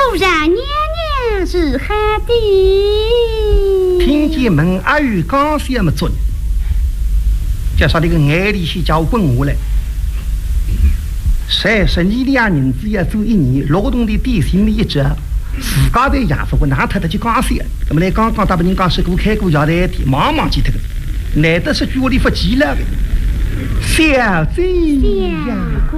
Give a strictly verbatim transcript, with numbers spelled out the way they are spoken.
夫人娘娘是何地？ 听见门阿玉刚些么准，叫啥那个眼里去叫滚下来。三十二两银子要做一年，劳动的底薪的一折，自家在家说我拿他的去讲些，怎么来刚刚大把人讲是给我开过腰带的，忙忙记得个，难得是句我的福气了。小姐呀。